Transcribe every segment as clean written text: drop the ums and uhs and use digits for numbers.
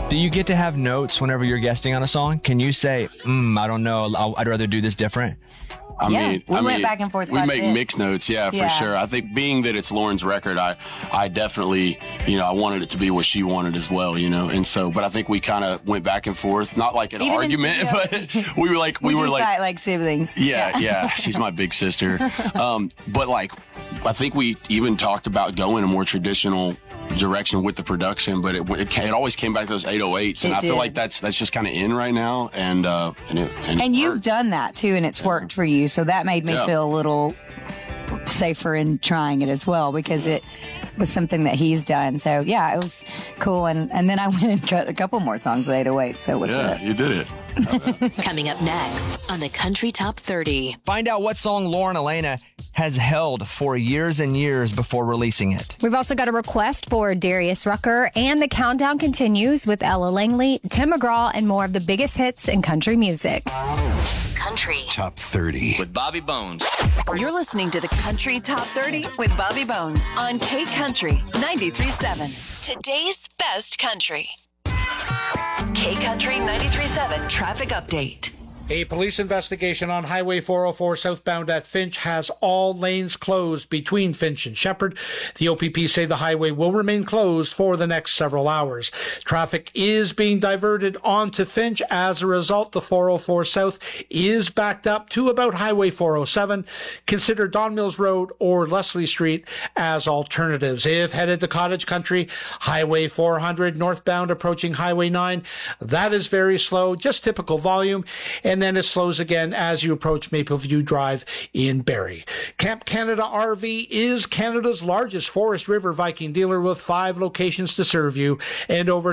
Do you get to have notes whenever you're guesting on a song? Can you say, I don't know, I'd rather do this different? I mean, we went back and forth. We make mixed notes, for sure. I think being that it's Lauren's record, I definitely, I wanted it to be what she wanted as well, and so, but I think we kind of went back and forth, not like an argument, but we were like, fight like siblings. Yeah, she's my big sister. But like, I think we even talked about going a more traditional direction with the production, but it always came back to those 808s, and I feel like that's just kind of in right now, and you've done that too, and it's worked for you, so that made me feel a little safer in trying it as well, because it was something that he's done. So yeah, it was cool, and then I went and cut a couple more songs with 808. So what's up? You did it. Coming up next on the Country Top 30. Find out what song Lauren Alaina has held for years and years before releasing it. We've also got a request for Darius Rucker, and the countdown continues with Ella Langley, Tim McGraw, and more of the biggest hits in country music. Country Top 30 with Bobby Bones. You're listening to the Country Top 30 with Bobby Bones on K Country 93.7. Today's best country. K Country 93.7 traffic update. A police investigation on Highway 404 southbound at Finch has all lanes closed between Finch and Shepherd. The OPP say the highway will remain closed for the next several hours. Traffic is being diverted onto Finch. As a result, the 404 South is backed up to about Highway 407. Consider Don Mills Road or Leslie Street as alternatives. If headed to Cottage Country, Highway 400 northbound approaching Highway 9, that is very slow, just typical volume. And then it slows again as you approach Mapleview Drive in Barrie. Camp Canada RV is Canada's largest Forest River Viking dealer with 5 locations to serve you and over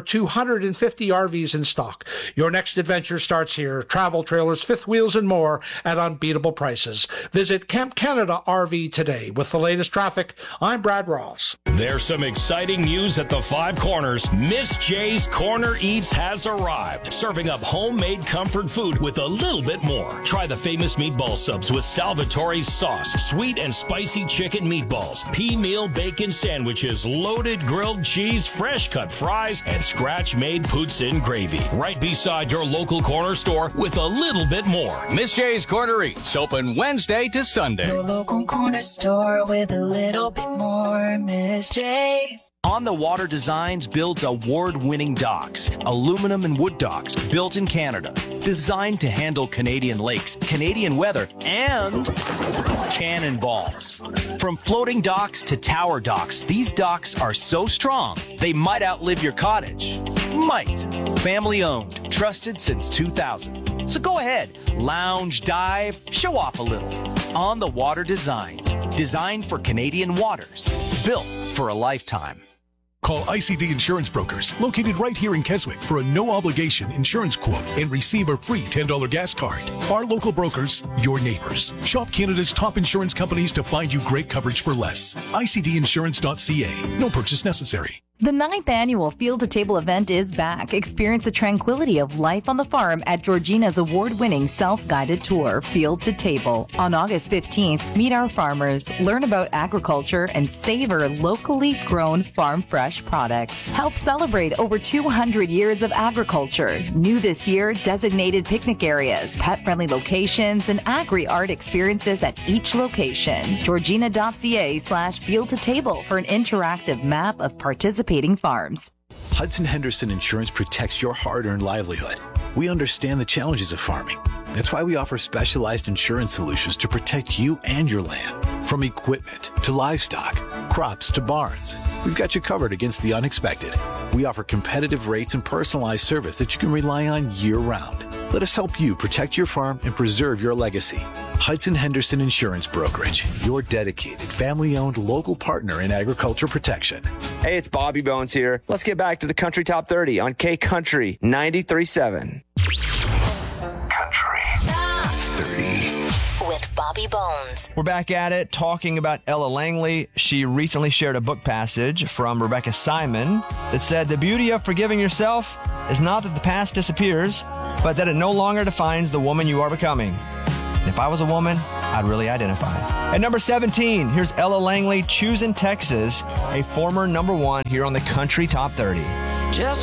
250 RVs in stock. Your next adventure starts here. Travel trailers, fifth wheels, and more at unbeatable prices. Visit Camp Canada RV today. With the latest traffic, I'm Brad Ross. There's some exciting news at the Five Corners. Miss J's Corner Eats has arrived, serving up homemade comfort food with a little bit more. Try the famous meatball subs with Salvatore's sauce, sweet and spicy chicken meatballs, pea meal bacon sandwiches, loaded grilled cheese, fresh cut fries, and scratch-made poutine gravy. Right beside your local corner store with a little bit more. Miss J's Corner Eats, open Wednesday to Sunday. Your local corner store with a little bit more. Miss J's. On the Water Designs builds award-winning docks, aluminum and wood docks built in Canada, designed to handle Canadian lakes, Canadian weather, and cannonballs. From floating docks to tower docks, these docks are so strong, they might outlive your cottage. Might. Family owned, trusted since 2000. So go ahead, lounge, dive, show off a little. On the Water Designs, designed for Canadian waters, built for a lifetime. Call ICD Insurance Brokers, located right here in Keswick, for a no-obligation insurance quote and receive a free $10 gas card. Our local brokers, your neighbors. Shop Canada's top insurance companies to find you great coverage for less. ICDinsurance.ca. No purchase necessary. The 9th annual Field to Table event is back. Experience the tranquility of life on the farm at Georgina's award-winning self-guided tour, Field to Table. On August 15th, meet our farmers, learn about agriculture, and savor locally grown farm fresh products. Help celebrate over 200 years of agriculture. New this year, designated picnic areas, pet-friendly locations, and agri-art experiences at each location. Georgina.ca/Field to Table for an interactive map of participating farms. Hudson Henderson Insurance protects your hard-earned livelihood. We understand the challenges of farming. That's why we offer specialized insurance solutions to protect you and your land. From equipment to livestock, crops to barns, we've got you covered against the unexpected. We offer competitive rates and personalized service that you can rely on year-round. Let us help you protect your farm and preserve your legacy. Hudson Henderson Insurance Brokerage, your dedicated, family-owned local partner in agriculture protection. Hey, it's Bobby Bones here. Let's get back to the Country Top 30 on K Country 93.7. Country Top 30. with Bobby Bones. We're back at it talking about Ella Langley. She recently shared a book passage from Rebecca Simon that said, "The beauty of forgiving yourself is not that the past disappears, but that it no longer defines the woman you are becoming. If I was a woman, I'd really identify." At number 17, here's Ella Langley, "Choosing Texas," a former number 1 here on the Country Top 30. Just